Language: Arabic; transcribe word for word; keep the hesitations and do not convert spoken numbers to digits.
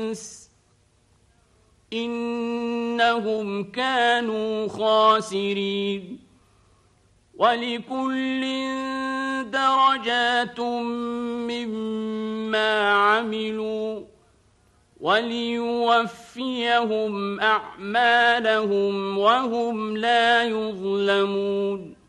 إنهم كانوا خاسرين ولكل درجات مما عملوا وليوفيهم أعمالهم وهم لا يظلمون